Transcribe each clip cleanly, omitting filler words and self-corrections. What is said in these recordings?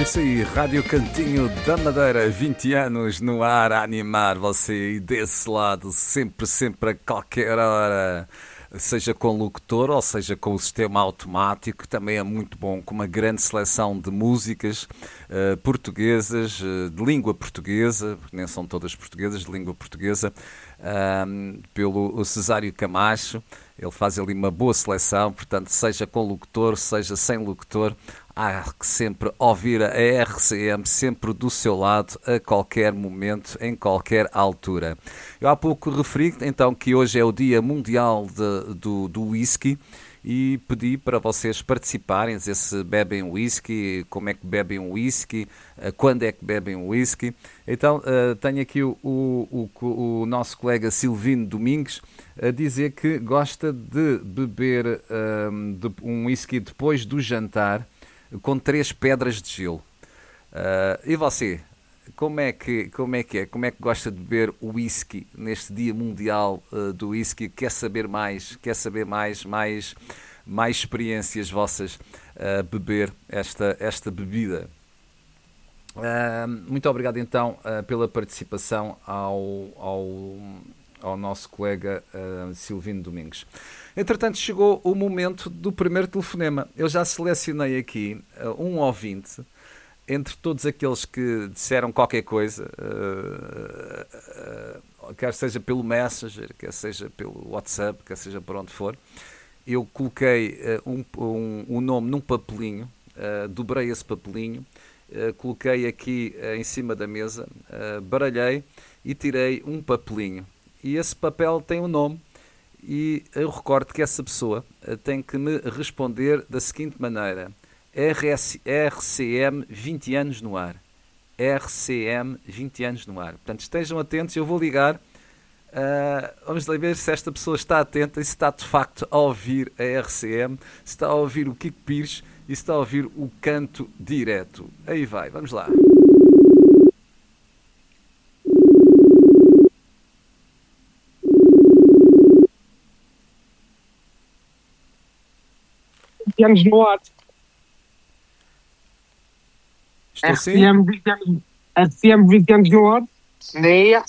isso aí, Rádio Cantinho da Madeira, 20 anos no ar a animar você e desse lado, sempre a qualquer hora, seja com locutor ou seja com o sistema automático, também é muito bom, com uma grande seleção de músicas portuguesas, de língua portuguesa, nem são todas portuguesas, de língua portuguesa, pelo Cesário Camacho. Ele faz ali uma boa seleção, portanto, seja com locutor, seja sem locutor, há que sempre ouvir a RCM, sempre do seu lado, a qualquer momento, em qualquer altura. Eu há pouco referi, então, que hoje é o Dia Mundial do Whisky e pedi para vocês participarem, dizer se bebem whisky, como é que bebem whisky, quando é que bebem whisky. Então, tenho aqui o nosso colega Silvino Domingues a dizer que gosta de beber um whisky depois do jantar, com 3 pedras de gelo. E você? Como é que é? Como é que gosta de beber o whisky neste Dia Mundial do Whisky? Quer saber mais experiências vossas a beber esta bebida? Muito obrigado então pela participação ao nosso colega Silvino Domingues. Entretanto, chegou o momento do primeiro telefonema. Eu já selecionei aqui um ouvinte, entre todos aqueles que disseram qualquer coisa, quer seja pelo Messenger, quer seja pelo WhatsApp, quer seja por onde for. Eu coloquei um nome num papelinho, dobrei esse papelinho, coloquei aqui em cima da mesa, baralhei e tirei um papelinho. E esse papel tem um nome. E eu recordo que essa pessoa tem que me responder da seguinte maneira: RCM 20 anos no ar. RCM 20 anos no ar. Portanto, estejam atentos, eu vou ligar. Vamos lá ver se esta pessoa está atenta e se está de facto a ouvir a RCM, se está a ouvir o Kiko Pires e se está a ouvir o canto direto. Aí vai, vamos lá. Anos no ar. Estou sim? RCM 20 anos no ar. Dia.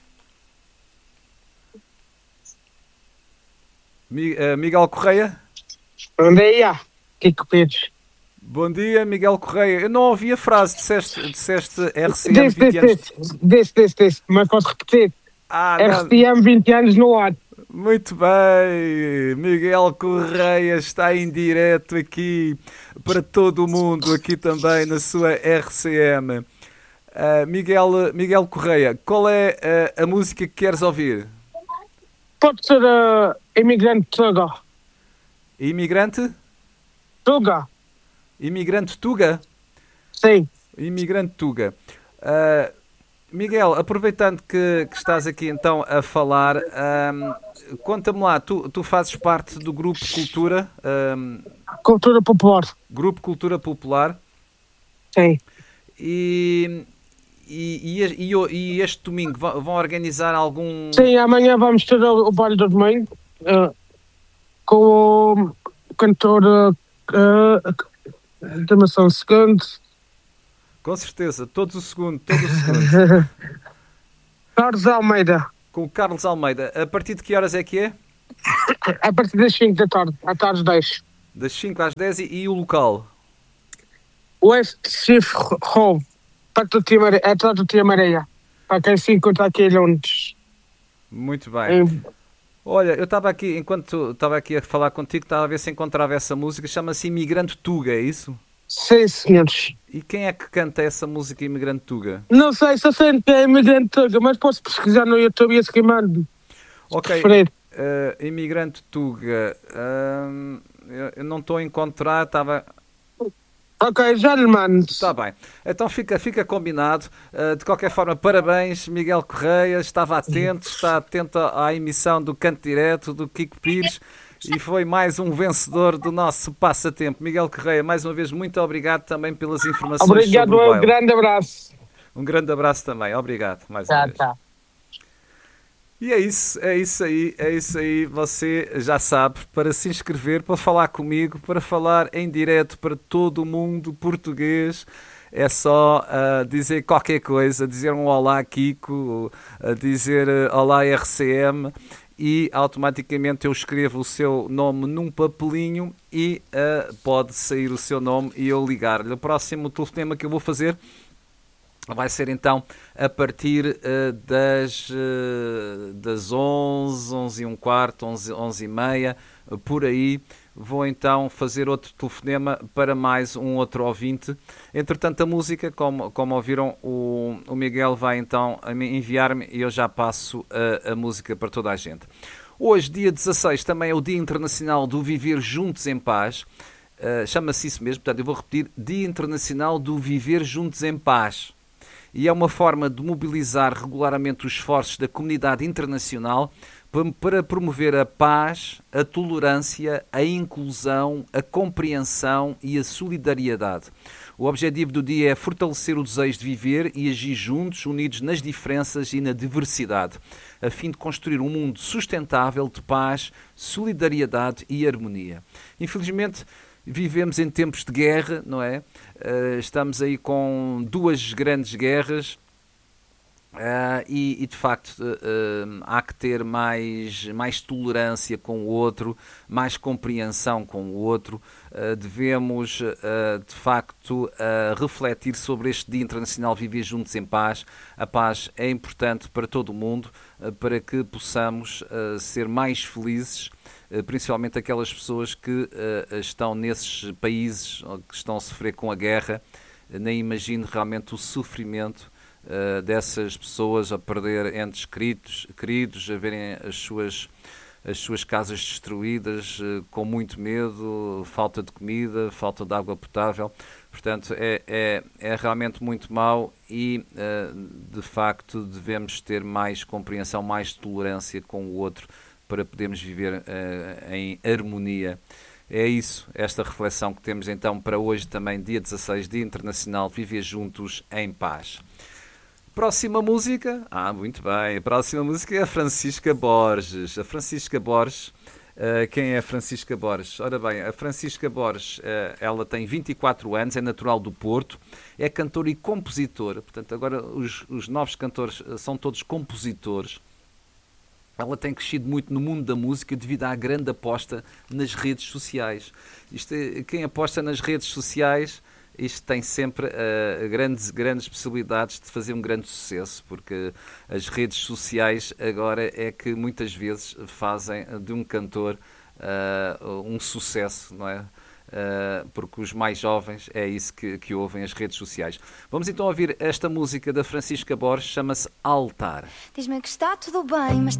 Miguel Correia? Bom dia. Kiko Pires. Bom dia, Miguel Correia. Eu não ouvi a frase, disseste RCM 20 anos. Desse, mas posso repetir. RCM 20 anos no ar. Muito bem, Miguel Correia está em direto aqui para todo o mundo, aqui também na sua RCM. Miguel Correia, qual é a música que queres ouvir? Pode ser Imigrante Tuga. Imigrante? Tuga. Imigrante Tuga? Sim. Imigrante Tuga. Miguel, aproveitando que estás aqui então a falar, conta-me lá, tu fazes parte do Grupo Cultura? Cultura Popular. Grupo Cultura Popular? Sim. E este domingo vão organizar algum... Sim, amanhã vamos ter o baile do domingo com o cantor Damação Segundo. Com certeza, todos o segundo. Carlos Almeida. Com o Carlos Almeida. A partir de que horas é que é? A partir das 5 da tarde, até às 10. Das 5 às 10 e o local? West Chief Hall, perto do atrás do Tia Maria, para quem se encontra aqui em Londres. Muito bem. Olha, eu estava aqui, enquanto estava aqui a falar contigo, estava a ver se encontrava essa música, chama-se Imigrante Tuga, é isso? Sim, senhores. E quem é que canta essa música Imigrante Tuga? Não sei, só sei que é Imigrante Tuga, mas posso pesquisar no YouTube e esse que mando. Ok, Imigrante Tuga, eu não estou a encontrar, estava... Ok, já lhe mando. Está bem, então fica combinado. De qualquer forma, parabéns, Miguel Correia, está atento à emissão do Canto Direto, do Kiko Pires, e foi mais um vencedor do nosso passatempo. Miguel Correia, mais uma vez, muito obrigado também pelas informações. Obrigado, sobre o um grande abraço. Um grande abraço também, obrigado mais uma vez. Tá. E é isso aí, você já sabe, para se inscrever, para falar comigo, para falar em direto para todo o mundo português, é só dizer qualquer coisa, dizer um olá Kiko, dizer olá RCM e automaticamente eu escrevo o seu nome num papelinho e pode sair o seu nome e eu ligar-lhe. O próximo telefonema que eu vou fazer vai ser então a partir das 11, 11 e um quarto, 11, 11 e meia, por aí. Vou então fazer outro telefonema para mais um outro ouvinte. Entretanto, a música, como ouviram, o Miguel vai então enviar-me e eu já passo a música para toda a gente. Hoje, dia 16, também é o Dia Internacional do Viver Juntos em Paz. Chama-se isso mesmo, portanto eu vou repetir, Dia Internacional do Viver Juntos em Paz. E é uma forma de mobilizar regularmente os esforços da comunidade internacional para promover a paz, a tolerância, a inclusão, a compreensão e a solidariedade. O objetivo do dia é fortalecer o desejo de viver e agir juntos, unidos nas diferenças e na diversidade, a fim de construir um mundo sustentável de paz, solidariedade e harmonia. Infelizmente, vivemos em tempos de guerra, não é? Estamos aí com duas grandes guerras e de facto há que ter mais tolerância com o outro, mais compreensão com o outro. Devemos de facto refletir sobre este Dia Internacional Viver Juntos em Paz. A paz é importante para todo o mundo, para que possamos ser mais felizes, principalmente aquelas pessoas que estão nesses países que estão a sofrer com a guerra. Nem imagino realmente o sofrimento dessas pessoas a perder entes queridos, a verem as suas casas destruídas, com muito medo, falta de comida, falta de água potável. Portanto, é realmente muito mau e, de facto, devemos ter mais compreensão, mais tolerância com o outro, para podermos viver em harmonia. É isso, esta reflexão que temos então para hoje também, dia 16, Dia Internacional Viver Juntos em Paz. Próxima música, muito bem, a próxima música é a Francisca Borges. A Francisca Borges, quem é a Francisca Borges? Ora bem, a Francisca Borges, ela tem 24 anos, é natural do Porto, é cantora e compositora, portanto agora os novos cantores são todos compositores. Ela tem crescido muito no mundo da música devido à grande aposta nas redes sociais. Quem aposta nas redes sociais, isto tem sempre grandes possibilidades de fazer um grande sucesso, porque as redes sociais agora é que muitas vezes fazem de um cantor um sucesso, não é? Porque os mais jovens é isso que ouvem as redes sociais. Vamos então ouvir esta música da Francisca Borges, chama-se Altar. Diz-me que está tudo bem, mas